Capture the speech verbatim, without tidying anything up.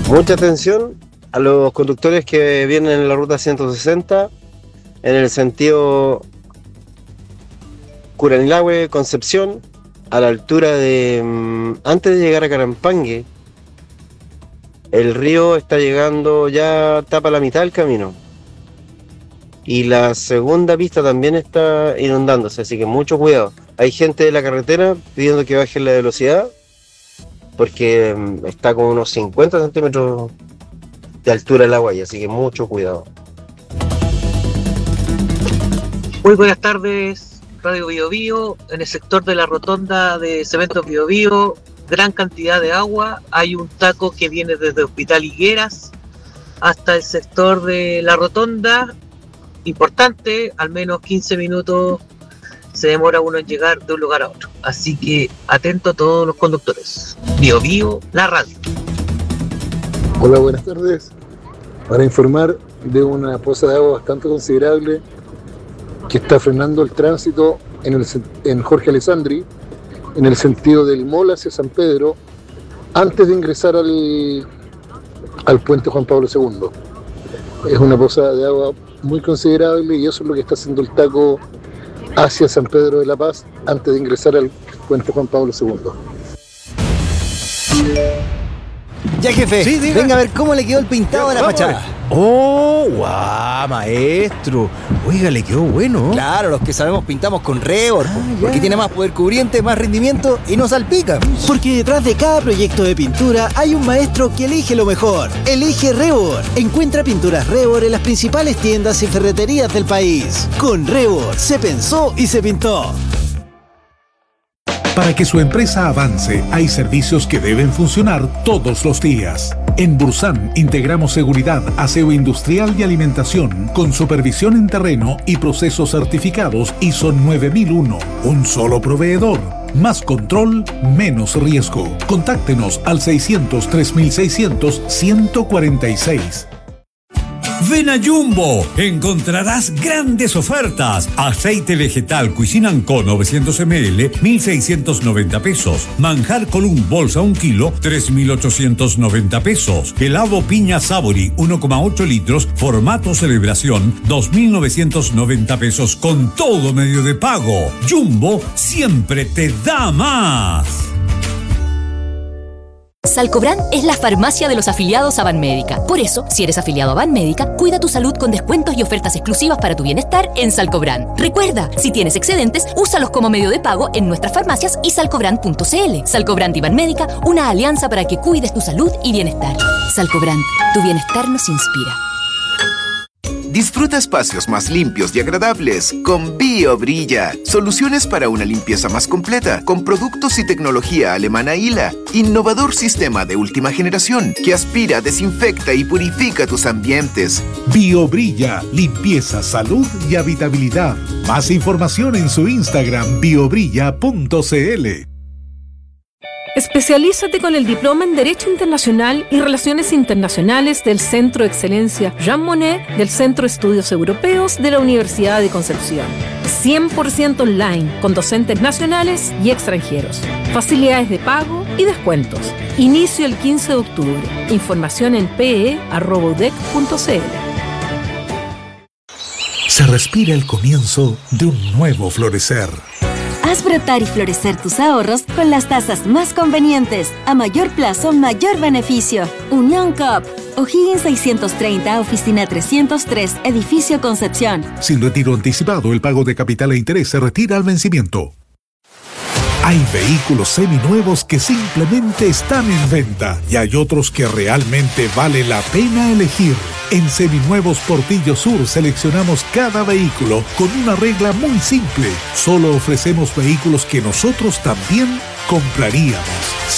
Mucha atención a los conductores que vienen en la ruta ciento sesenta en el sentido Curanilahue, Concepción, a la altura de... antes de llegar a Carampangue, el río está llegando, ya tapa la mitad del camino. Y la segunda pista también está inundándose, así que mucho cuidado. Hay gente de la carretera pidiendo que bajen la velocidad porque está con unos cincuenta centímetros de altura el agua, y así que mucho cuidado. Muy buenas tardes, Radio Bio Bio. En el sector de la rotonda de Cementos Bio Bio, gran cantidad de agua. Hay un taco que viene desde Hospital Higueras hasta el sector de la rotonda. Importante, al menos quince minutos se demora uno en llegar de un lugar a otro. Así que atento a todos los conductores. Bio Bio, la radio. Hola, buenas tardes. Para informar de una poza de agua bastante considerable que está frenando el tránsito en, el, en Jorge Alessandri, en el sentido del Mall hacia San Pedro, antes de ingresar al, al puente Juan Pablo segundo. Es una poza de agua muy considerable y eso es lo que está haciendo el taco hacia San Pedro de la Paz antes de ingresar al puente Juan Pablo segundo. Ya, jefe, sí, venga a ver cómo le quedó el pintado a la fachada. ¡Oh, guau, maestro! Oiga, le quedó bueno. Claro, los que sabemos pintamos con Rebor, ah, porque tiene más poder cubriente, más rendimiento y no salpica. Porque detrás de cada proyecto de pintura hay un maestro que elige lo mejor. Elige Rebor. Encuentra pinturas Rebor en las principales tiendas y ferreterías del país. Con Rebor se pensó y se pintó. Para que su empresa avance, hay servicios que deben funcionar todos los días. En Bursan integramos seguridad, aseo industrial y alimentación con supervisión en terreno y procesos certificados I S O nueve mil uno. Un solo proveedor. Más control, menos riesgo. Contáctenos al seiscientos tres mil seiscientos ciento cuarenta y seis. Ven a Jumbo, encontrarás grandes ofertas. Aceite vegetal Cuisine and Co novecientos mililitros, mil seiscientos noventa pesos. Manjar Column bolsa un kilo, tres mil ochocientos noventa pesos. Helado piña Savory uno coma ocho litros, formato celebración, dos mil novecientos noventa pesos con todo medio de pago. Jumbo siempre te da más. Salcobran es la farmacia de los afiliados a Banmédica. Por eso, si eres afiliado a Banmédica, cuida tu salud con descuentos y ofertas exclusivas para tu bienestar en Salcobran. Recuerda, si tienes excedentes, úsalos como medio de pago en nuestras farmacias y salcobran punto c l. Salcobran y Banmédica, una alianza para que cuides tu salud y bienestar. Salcobran, tu bienestar nos inspira. Disfruta espacios más limpios y agradables con BioBrilla. Soluciones para una limpieza más completa con productos y tecnología alemana I L A. Innovador sistema de última generación que aspira, desinfecta y purifica tus ambientes. BioBrilla, limpieza, salud y habitabilidad. Más información en su Instagram biobrilla punto c l. Especialízate con el diploma en Derecho Internacional y Relaciones Internacionales del Centro de Excelencia Jean Monnet del Centro de Estudios Europeos de la Universidad de Concepción. cien por ciento online, con docentes nacionales y extranjeros. Facilidades de pago y descuentos. Inicio el quince de octubre. Información en p e arroba u d e c punto c l. Se respira el comienzo de un nuevo florecer. Haz brotar y florecer tus ahorros con las tasas más convenientes. A mayor plazo, mayor beneficio. Unión Coop. O'Higgins seiscientos treinta, Oficina trescientos tres, Edificio Concepción. Sin retiro anticipado, el pago de capital e interés se retira al vencimiento. Hay vehículos seminuevos que simplemente están en venta y hay otros que realmente vale la pena elegir. En Seminuevos Portillo Sur seleccionamos cada vehículo con una regla muy simple. Solo ofrecemos vehículos que nosotros también compraríamos.